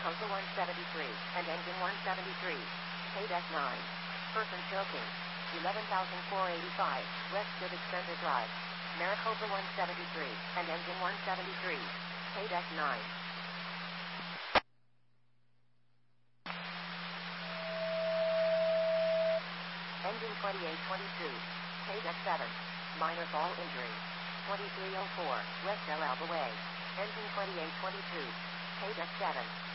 Maricopa 173, and engine 173. KDEC 9. Person choking. 11,485, West Civic Center Drive. Maricopa 173, and engine 173. KDEC 9. Engine 2822, KDEC 7. Minor fall injury. 2304, West El Alba Way. Engine 2822, KDEC 7.